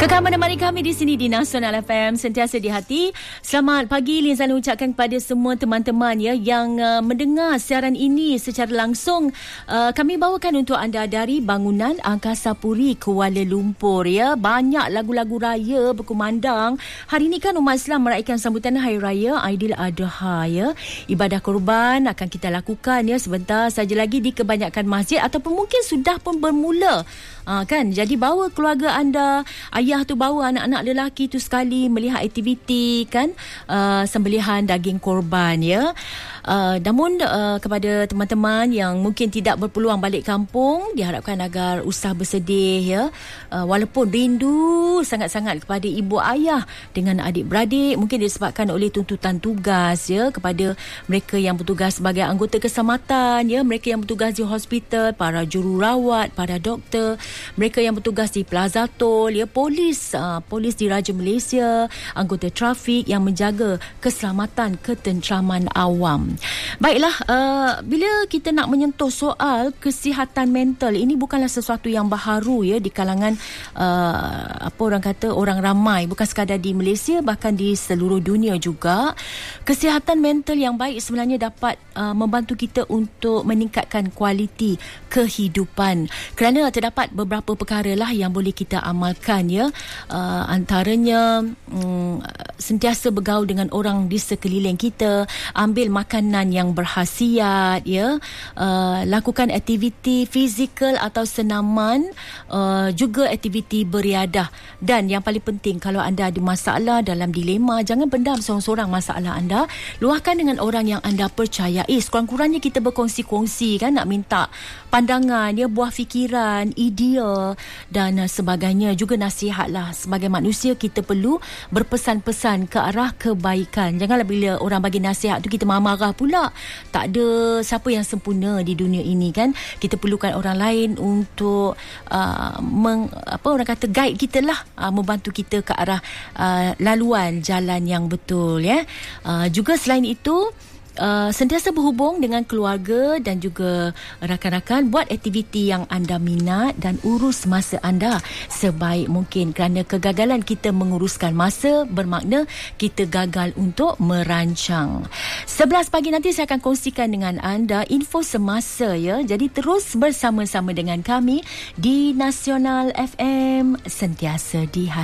Kekal menemani kami di sini di Nasional FM, sentiasa di hati. Selamat pagi Lizana ucapkan kepada semua teman-teman ya yang mendengar siaran ini secara langsung. Kami bawakan untuk anda dari bangunan Angkasa Puri Kuala Lumpur ya. Banyak lagu-lagu raya berkumandang. Hari ini kan umat Islam meraihkan sambutan Hari Raya Aidiladha ya. Ibadah korban akan kita lakukan ya sebentar saja lagi di kebanyakan masjid ataupun mungkin sudah pun bermula. Kan, jadi bawa keluarga anda, ayah tu bawa anak-anak lelaki tu sekali melihat aktiviti kan sembelihan daging korban ya. Namun kepada teman-teman yang mungkin tidak berpeluang balik kampung, diharapkan agar usah bersedih ya. Walaupun rindu sangat-sangat kepada ibu ayah dengan adik-beradik, mungkin disebabkan oleh tuntutan tugas ya, kepada mereka yang bertugas sebagai anggota keselamatan ya, mereka yang bertugas di hospital, para jururawat, para doktor, mereka yang bertugas di Plaza Tol ya, polis di Raja Malaysia, anggota trafik yang menjaga keselamatan ketenteraman awam. Baiklah, bila kita nak menyentuh soal kesihatan mental, ini bukanlah sesuatu yang baharu ya di kalangan orang ramai, bukan sekadar di Malaysia, bahkan di seluruh dunia juga. Kesihatan mental yang baik sebenarnya dapat membantu kita untuk meningkatkan kualiti kehidupan, kerana terdapat beberapa perkara lah yang boleh kita amalkan ya. Antaranya sentiasa bergaul dengan orang di sekeliling kita, ambil makanan yang berkhasiat ya, lakukan aktiviti fizikal atau senaman, juga aktiviti beriadah. Dan yang paling penting, kalau anda ada masalah, dalam dilema, jangan pendam seorang-seorang masalah anda, luahkan dengan orang yang anda percayai. Sekurang-kurangnya kita berkongsi-kongsi kan, nak minta pandangan ya, buah fikiran, idea dan sebagainya. Juga nasihat lah. Sebagai manusia kita perlu berpesan-pesan ke arah kebaikan. Janganlah bila orang bagi nasihat tu kita marah-marah pula. Tak ada siapa yang sempurna di dunia ini kan. Kita perlukan orang lain untuk guide kita lah, membantu kita ke arah laluan jalan yang betul ya. Juga selain itu, sentiasa berhubung dengan keluarga dan juga rakan-rakan, buat aktiviti yang anda minat dan urus masa anda sebaik mungkin, kerana kegagalan kita menguruskan masa bermakna kita gagal untuk merancang. 11 pagi nanti saya akan kongsikan dengan anda info semasa ya. Jadi terus bersama-sama dengan kami di Nasional FM, sentiasa di hati.